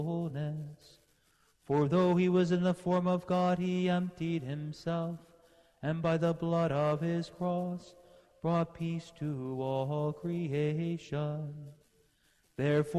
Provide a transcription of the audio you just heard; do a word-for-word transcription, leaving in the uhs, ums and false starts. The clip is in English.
fullness. For though he was in the form of God, he emptied himself, and by the blood of his cross brought peace to all creation. Therefore,